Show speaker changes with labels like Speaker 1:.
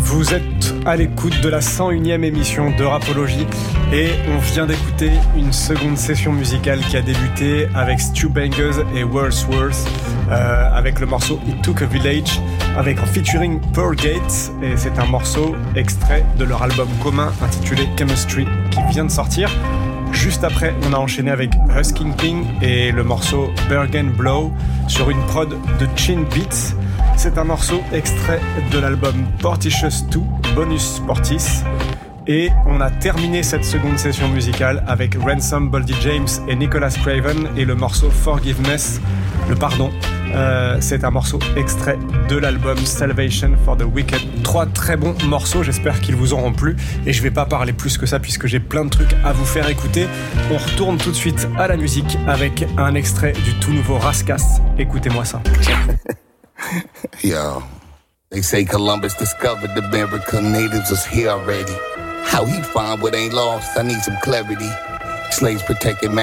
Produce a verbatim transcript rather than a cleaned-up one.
Speaker 1: Vous êtes à l'écoute de la cent unième émission de Rapologie et on vient d'écouter une seconde session musicale qui a débuté avec Stu Bangers et Wordsworth euh, avec le morceau It Took a Village avec en featuring Purgate, et c'est un morceau extrait de leur album commun intitulé Chemistry qui vient de sortir. Juste après, on a enchaîné avec Husking King et le morceau Bergen Blow sur une prod de Chin Beats. C'est un morceau extrait de l'album Portitious deux, Bonus Portis. Et on a terminé cette seconde session musicale avec Ransom, Boldy James et Nicholas Craven et le morceau Forgiveness, le pardon. Euh, c'est un morceau extrait de l'album Salvation for the Wicked. Trois très bons morceaux, j'espère qu'ils vous auront plu. Et je vais pas parler plus que ça puisque j'ai plein de trucs à vous faire écouter. On retourne tout de suite à la musique avec un extrait du tout nouveau Raskas. Écoutez-moi ça.
Speaker 2: Yo, they say Columbus discovered the America, natives was here already. How he find what ain't lost? I need some clarity. Slaves protected